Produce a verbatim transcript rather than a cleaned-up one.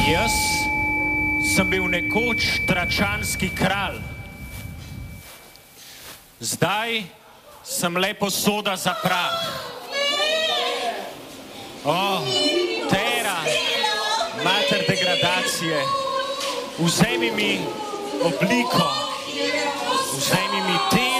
Jaz sem bil nekoč tračanski kralj. Zdaj sem le posoda za prah. O, Tera, mater degradacije, vzemi mi obliko, vzemi mi telo.